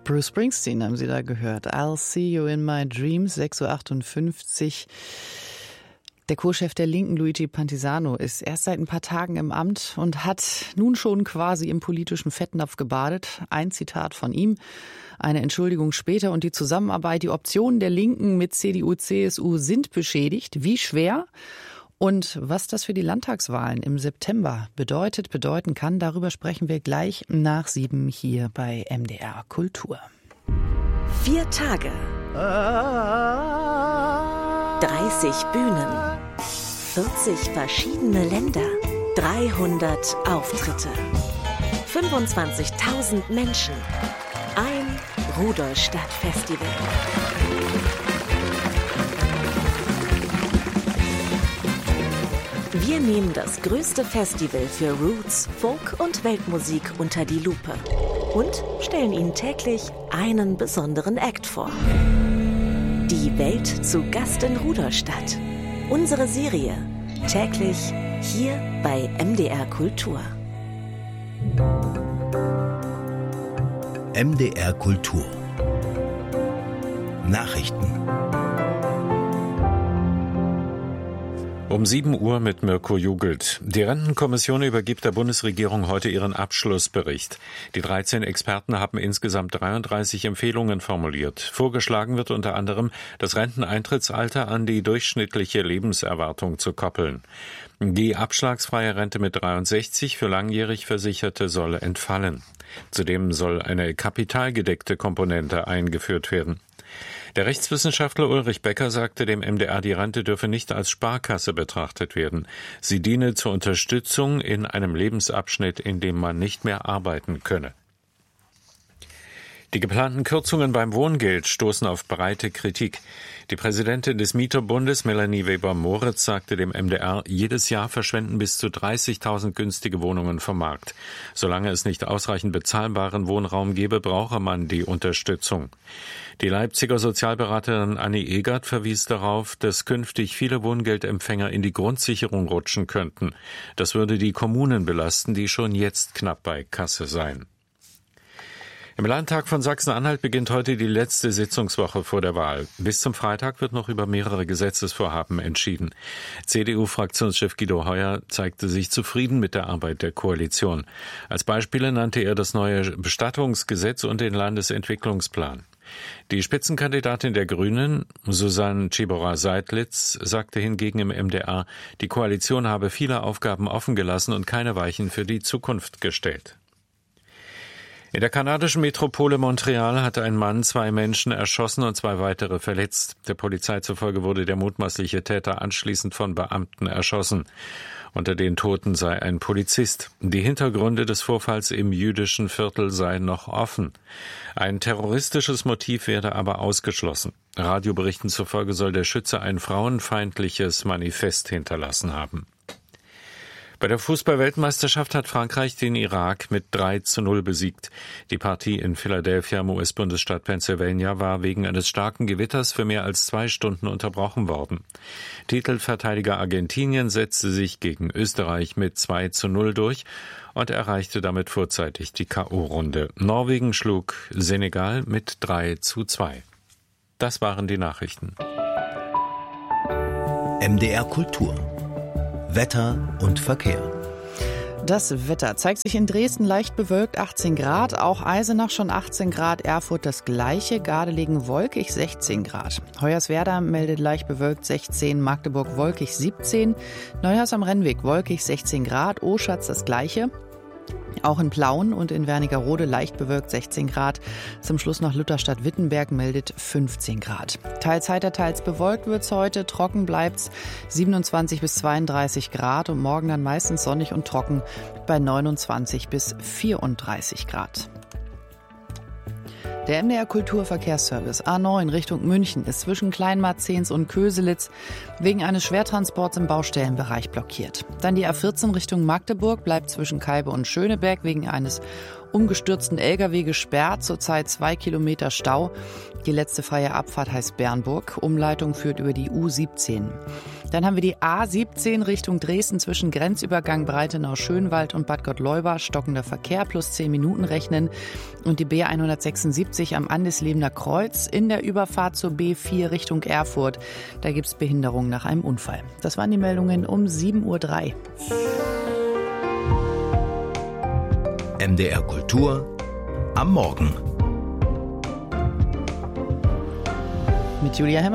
Bruce Springsteen haben Sie da gehört. I'll see you in my dreams, 6.58 Uhr. Der Co-Chef der Linken, Luigi Pantisano, ist erst seit ein paar Tagen im Amt und hat nun schon quasi im politischen Fettnapf gebadet. Ein Zitat von ihm, eine Entschuldigung später und die Zusammenarbeit, die Optionen der Linken mit CDU, CSU sind beschädigt. Wie schwer? Und was das für die Landtagswahlen im September bedeuten kann, darüber sprechen wir gleich nach 7 hier bei MDR Kultur. 4 Tage, 30 Bühnen, 40 verschiedene Länder, 300 Auftritte, 25.000 Menschen, ein Rudolstadt-Festival. Wir nehmen das größte Festival für Roots, Folk und Weltmusik unter die Lupe und stellen Ihnen täglich einen besonderen Act vor. Die Welt zu Gast in Rudolstadt. Unsere Serie täglich hier bei MDR Kultur. MDR Kultur. Nachrichten. Um 7 Uhr mit Mirko Jugelt. Die Rentenkommission übergibt der Bundesregierung heute ihren Abschlussbericht. Die 13 Experten haben insgesamt 33 Empfehlungen formuliert. Vorgeschlagen wird unter anderem, das Renteneintrittsalter an die durchschnittliche Lebenserwartung zu koppeln. Die abschlagsfreie Rente mit 63 für langjährig Versicherte soll entfallen. Zudem soll eine kapitalgedeckte Komponente eingeführt werden. Der Rechtswissenschaftler Ulrich Becker sagte dem MDR, die Rente dürfe nicht als Sparkasse betrachtet werden. Sie diene zur Unterstützung in einem Lebensabschnitt, in dem man nicht mehr arbeiten könne. Die geplanten Kürzungen beim Wohngeld stoßen auf breite Kritik. Die Präsidentin des Mieterbundes, Melanie Weber-Moritz, sagte dem MDR, jedes Jahr verschwenden bis zu 30.000 günstige Wohnungen vom Markt. Solange es nicht ausreichend bezahlbaren Wohnraum gebe, brauche man die Unterstützung. Die Leipziger Sozialberaterin Annie Egert verwies darauf, dass künftig viele Wohngeldempfänger in die Grundsicherung rutschen könnten. Das würde die Kommunen belasten, die schon jetzt knapp bei Kasse seien. Im Landtag von Sachsen-Anhalt beginnt heute die letzte Sitzungswoche vor der Wahl. Bis zum Freitag wird noch über mehrere Gesetzesvorhaben entschieden. CDU-Fraktionschef Guido Heuer zeigte sich zufrieden mit der Arbeit der Koalition. Als Beispiele nannte er das neue Bestattungsgesetz und den Landesentwicklungsplan. Die Spitzenkandidatin der Grünen, Susanne Czibora-Seidlitz, sagte hingegen im MDR, die Koalition habe viele Aufgaben offen gelassen und keine Weichen für die Zukunft gestellt. In der kanadischen Metropole Montreal hatte ein Mann 2 Menschen erschossen und 2 weitere verletzt. Der Polizei zufolge wurde der mutmaßliche Täter anschließend von Beamten erschossen. Unter den Toten sei ein Polizist. Die Hintergründe des Vorfalls im jüdischen Viertel seien noch offen. Ein terroristisches Motiv werde aber ausgeschlossen. Radioberichten zufolge soll der Schütze ein frauenfeindliches Manifest hinterlassen haben. Bei der Fußball-Weltmeisterschaft hat Frankreich den Irak mit 3:0 besiegt. Die Partie in Philadelphia im US-Bundesstaat Pennsylvania war wegen eines starken Gewitters für mehr als 2 Stunden unterbrochen worden. Titelverteidiger Argentinien setzte sich gegen Österreich mit 2:0 durch und erreichte damit vorzeitig die K.O.-Runde. Norwegen schlug Senegal mit 3:2. Das waren die Nachrichten. MDR Kultur. Wetter und Verkehr. Das Wetter zeigt sich in Dresden leicht bewölkt, 18 Grad, auch Eisenach schon 18 Grad, Erfurt das gleiche, Gardelegen wolkig 16 Grad. Hoyerswerda meldet leicht bewölkt 16, Magdeburg wolkig 17, Neuhaus am Rennweg wolkig 16 Grad, Oschatz das gleiche. Auch in Plauen und in Wernigerode leicht bewölkt 16 Grad. Zum Schluss noch Lutherstadt-Wittenberg meldet 15 Grad. Teils heiter, teils bewölkt wird's heute. Trocken bleibt's 27 bis 32 Grad und morgen dann meistens sonnig und trocken bei 29 bis 34 Grad. Der MDR Kulturverkehrsservice A9 Richtung München ist zwischen Kleinmarzens und Köselitz wegen eines Schwertransports im Baustellenbereich blockiert. Dann die A14 Richtung Magdeburg bleibt zwischen Kaibe und Schöneberg wegen eines umgestürzten LKW gesperrt, zurzeit 2 Kilometer Stau. Die letzte freie Abfahrt heißt Bernburg. Umleitung führt über die U17. Dann haben wir die A17 Richtung Dresden zwischen Grenzübergang Breitenau-Schönwald und Bad Gott-Leuba. Stockender Verkehr plus 10 Minuten rechnen. Und die B176 am Andislebener Kreuz in der Überfahrt zur B4 Richtung Erfurt. Da gibt es Behinderung nach einem Unfall. Das waren die Meldungen um 7:03 Uhr. MDR Kultur am Morgen. Mit Julia Hemmer.